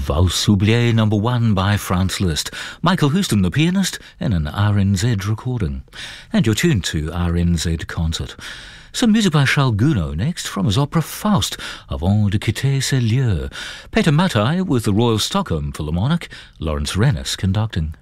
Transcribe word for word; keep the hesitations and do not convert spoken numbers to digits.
Valse Oubliée number one by Franz Liszt. Michael Houston, the pianist, in an R N Z recording. And you're tuned to R N Z Concert. Some music by Charles Gounod next from his opera Faust, Avant de quitter ces lieux. Peter Mattei with the Royal Stockholm Philharmonic, Lawrence Rennis conducting.